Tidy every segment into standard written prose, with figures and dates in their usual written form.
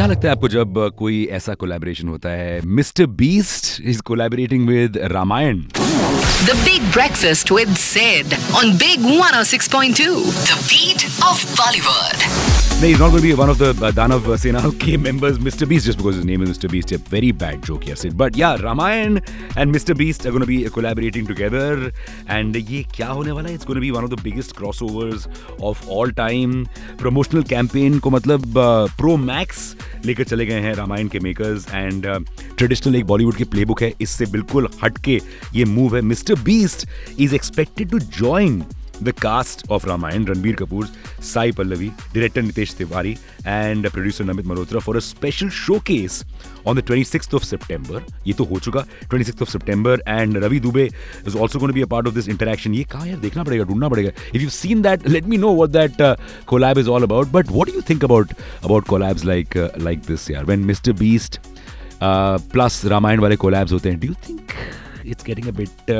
क्या लगता है आपको जब कोई ऐसा कोलैबोरेशन होता है? Mister beast is collaborating with Ramayan. The Big Breakfast with Sid on Big 106.2. The beat of Bollywood. No, he's not going to be one of the Danav Sena K members, Mr. Beast, just because his name is Mr. Beast. A very bad joke here, Sid. But yeah, Ramayan and Mr. Beast are going to be collaborating together. And ये क्या होने वाला है? It's going to be one of the biggest crossovers of all time. Promotional campaign को मतलब Pro Max लेकर चले गए हैं रामायण के मेकर्स. एंड ट्रेडिशनल एक बॉलीवुड की प्लेबुक है, इससे बिल्कुल हटके ये मूव है. Mister beast is expected to join the cast of Ramayan, Ranbir Kapoor, Sai Pallavi, director Nitesh Tiwari and producer Namit Malhotra for a special showcase on the 26th of September. ये तो हो चुका 26th of September, and Ravi Dubey is also going to be a part of this interaction. ये कहाँ यार देखना पड़ेगा, ढूंढना पड़ेगा. If you've seen that, let me know what that collab is all about. But what do you think about collabs like this यार? When Mr. Beast plus Ramayan वाले collabs होते हैं, do you think it's getting a bit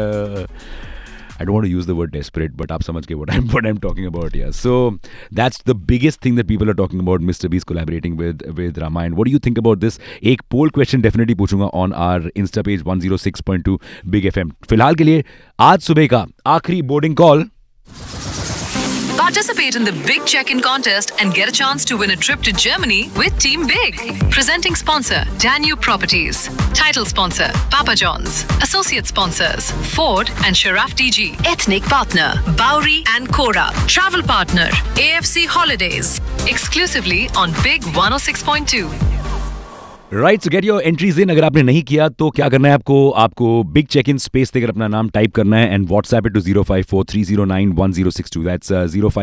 I don't want to use the word desperate, but aap samajh ke what I'm talking about here. So that's the biggest thing that people are talking about, Mr. Beast collaborating with Ramayan. What do you think about this? एक poll question definitely पूछूंगा on our Insta page 106.2 Big FM. फिलहाल के लिए आज सुबह का आखिरी boarding call. Participate in the Big Check-in contest and get a chance to win a trip to Germany with Team Big. Presenting sponsor, Danube Properties. Title sponsor, Papa John's. Associate sponsors, Ford and Sharaf DG. Ethnic partner, Bowery and Cora. Travel partner, AFC Holidays. Exclusively on Big 106.2. Right, so get your entries in. अगर आपने नहीं किया तो क्या करना है आपको big check in space देकर अपना नाम टाइप करना है and WhatsApp it to 054-309-1062. That's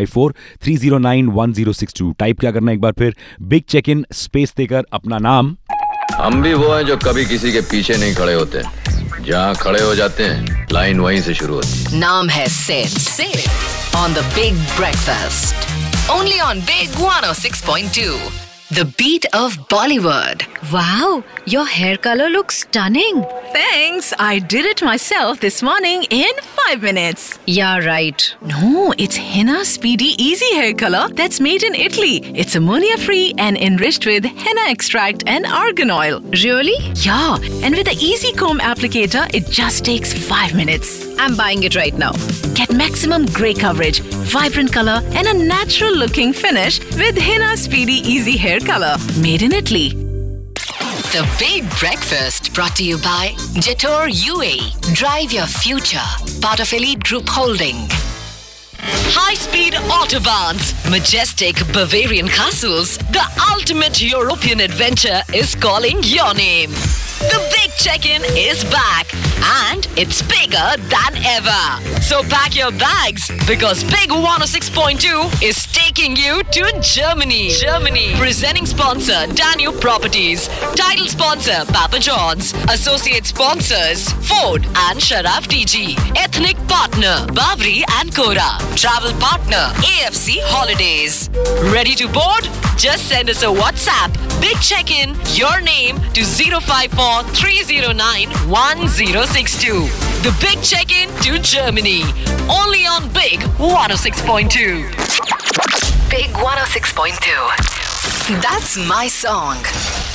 054-309-1062. Type क्या करना है एक बार फिर, बिग चेक इन स्पेस देकर अपना नाम. हम भी वो हैं जो कभी किसी के पीछे नहीं खड़े होते, जहाँ खड़े हो जाते हैं लाइन वहीं से शुरू होती. नाम है Sid on the Big Breakfast. Only on Big 106.2. The beat of Bollywood. Wow, your hair color looks stunning. Thanks. I did it myself this morning in 5 minutes. Yeah, right. No, it's Henna Speedy Easy Hair Color that's made in Italy. It's ammonia-free and enriched with henna extract and argan oil. Really? Yeah, and with the Easy Comb applicator, it just takes 5 minutes. I'm buying it right now. Get maximum grey coverage, vibrant color, and a natural-looking finish with Henna Speedy Easy Hair Color, made in Italy. The Big Breakfast brought to you by Jetor UAE. Drive your future. Part of Elite Group Holding. High-speed autobahns, majestic Bavarian castles, the ultimate European adventure is calling your name. The Big Check-in is back and it's bigger than ever. So pack your bags because Big 106.2 is taking you to Germany. Presenting sponsor, Danube Properties. Title sponsor, Papa John's. Associate sponsors, Ford and Sharaf DG. Ethnic partner, Bowery and Cora. Travel partner, AFC Holidays. Ready to board? Just send us a WhatsApp. Big Check-in, your name to 054-309-1062. The Big Check-in to Germany. Only on Big 106.2. Big 106.2. That's my song.